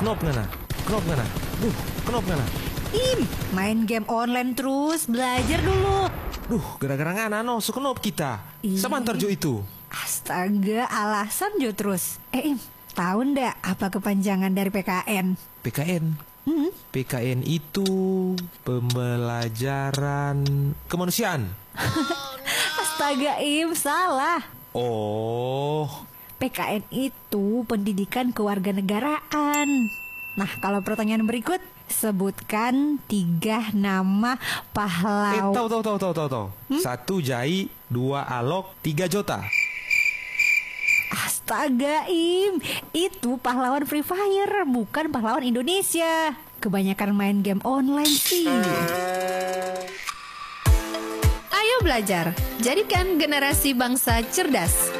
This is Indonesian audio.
Knop ngana. Knop ngana. Main game online terus, belajar dulu. Gara-gara ngana no, sukenop kita. Semantar jo itu. Astaga, alasan jo terus. Tahu ndak apa kepanjangan dari PKN? PKN? PKN itu pembelajaran kemanusiaan. Astaga, salah. Oh, PKN itu pendidikan kewarganegaraan. Nah, kalau pertanyaan berikut, sebutkan 3 nama pahlawan. Tahu. 1 Jai, 2 Alok, 3 Jota. Astaga, itu pahlawan Free Fire, bukan pahlawan Indonesia. Kebanyakan main game online sih. Ayo belajar, jadikan generasi bangsa cerdas.